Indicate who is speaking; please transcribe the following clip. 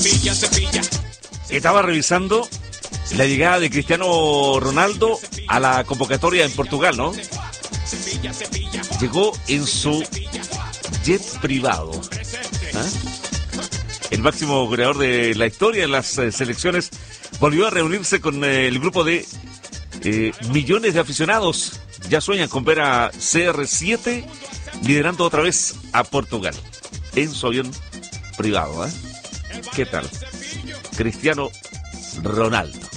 Speaker 1: Estaba revisando la llegada de Cristiano Ronaldo a la convocatoria en Portugal, ¿no? Llegó en su jet privado. ¿Ah? El máximo goleador de la historia en las selecciones volvió a reunirse con el grupo de millones de aficionados. Ya sueñan con ver a CR7 liderando otra vez a Portugal en su avión privado. ¿Eh? ¿Qué tal? Cristiano Ronaldo.